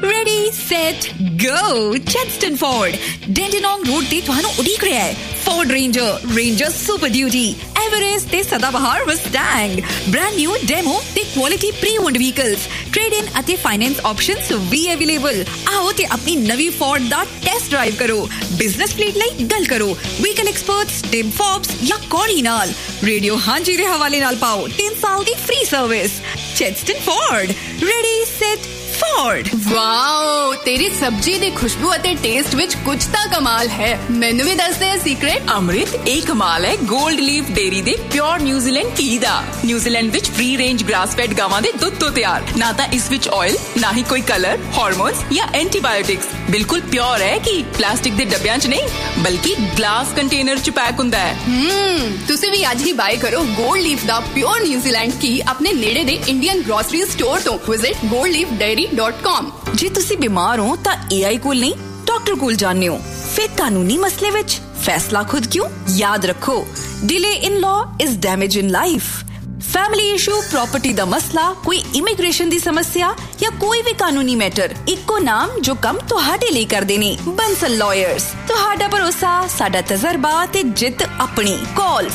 Ready, set, go! Chadstone Ford, Dandenong Road ਤੇ ਤੁਹਾਨੂੰ ਉਡੀਕ ਰਿਹਾ ਹੈ। Ford Ranger, Ranger Super Duty, Everest ਤੇ ਸਦਾਬਹਾਰ Mustang, brand new demo ਤੇ quality pre-owned vehicles, trade-in ਅਤੇ finance options ਵੀ available। ਆਓ ਤੇ ਆਪਣੀ ਨਵੀਂ Ford ਦਾ ਟੈਸਟ ਡਰਾਈਵ ਕਰੋ। Business fleet ਲਈ ਗੱਲ ਕਰੋ। Vehicle experts Tim Forbes ਜਾਂ Corey ਨਾਲ। Radio ਹਾਂਜੀ ਦੇ ਹਵਾਲੇ ਨਾਲ ਪਾਓ 3 ਸਾਲ ਦੀ free service। Chadstone Ford, ready, set, Ford। Wow, ਤੇਰੀ ਸਬਜ਼ੀ ਦੀ ਖੁਸ਼ਬੂ ਅਤੇ ਟੇਸਟ ਵਿੱਚ ਕੁਝ ਤਾਂ ਕਮਾਲ ਹੈ। ਮੈਨੂੰ ਵੀ ਦੱਸ ਦੇ ਸੀਕ੍ਰੇਟ। ਅੰਮ੍ਰਿਤ, ਇਹ ਕਮਾਲ ਹੈ ਗੋਲਡ ਲੀਫ ਡੇਅਰੀ ਦੇ ਪਿਓਰ ਨਿਊਜ਼ੀਲੈਂਡ ਘੀ ਦਾ। ਨਿਊਜ਼ੀਲੈਂਡ ਵਿੱਚ ਫ੍ਰੀ ਰੇਂਜ ਗ੍ਰਾਸ ਫੈਡ ਗਾਵਾਂ ਦੇ ਦੁੱਧ ਤੋਂ ਤਿਆਰ। ਨਾ ਤਾਂ ਇਸ ਵਿੱਚ ਆਇਲ, ਨਾ ਹੀ ਕੋਈ ਕਲਰ, ਹਾਰਮੋਨਸ ਜਾਂ ਐਂਟੀਬਾਇਓਟਿਕਸ। ਬਿਲਕੁਲ ਪਿਓਰ ਹੈ ਕਿ ਪਲਾਸਟਿਕ ਦੇ ਡੱਬਿਆਂ 'ਚ ਨਹੀਂ, ਬਲਕਿ ਗਲਾਸ ਕੰਟੇਨਰ 'ਚ ਪੈਕ ਹੁੰਦਾ ਹੈ। ਤੁਸੀਂ ਵੀ ਅੱਜ ਹੀ ਬਾਏ ਕਰੋ ਗੋਲਡ ਲੀਫ ਦਾ ਪਿਓਰ ਨਿਊਜ਼ੀਲੈਂਡ ਘੀ ਆਪਣੇ ਨੇੜੇ ਦੇ ਇੰਡੀਅਨ ਗ੍ਰੋਸਰੀ ਸਟੋਰ ਤੋਂ। Visit goldleafdairy.com। ਜੇ ਤੁਸੀਂ ਬਿਮਾਰ ਹੋ ਤਾਂ AI ਕੋਲ ਨਹੀਂ, ਡਾਕਟਰ ਕੋਲ ਜਾਂਦੇ ਹੋ। ਫਿਰ ਕਾਨੂੰਨੀ ਮਸਲੇ ਵਿੱਚ ਫੈਸਲਾ ਖੁਦ ਕਿਉਂ? ਯਾਦ ਰੱਖੋ, delay in law is damage in life. Family issue, property ਦਾ ਮਸਲਾ, ਕੋਈ ਇਮੀਗ੍ਰੇਸ਼ਨ ਦੀ ਸਮੱਸਿਆ ਜਾਂ ਕੋਈ ਵੀ ਕਾਨੂੰਨੀ ਮੈਟਰ, ਇੱਕੋ ਨਾਮ ਜੋ ਕੰਮ ਤੁਹਾਡੇ ਲਈ ਕਰਦੇ ਨੇ, ਬੰਸਲ ਲਾਇਰਸ। ਤੁਹਾਡਾ ਭਰੋਸਾ, ਸਾਡਾ ਤਜਰਬਾ ਤੇ ਜਿੱਤ ਆਪਣੀ। ਕਾਲ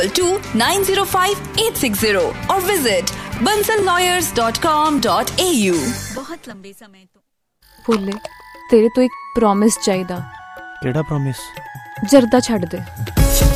4229058860 ਔਰ ਵਿਜ਼ਿਟ bansallawyers.com.au। ਬਹੁਤ ਲੰਬੇ ਸਮੇਂ ਤੋਂ ਭੁੱਲੇ, ਤੇਰੇ ਤੋਂ ਇੱਕ ਪ੍ਰੋਮਿਸ ਚਾਹੀਦਾ। ਕਿਹੜਾ ਪ੍ਰੋਮਿਸ? ਜਰਦਾ ਛੱਡ ਦੇ।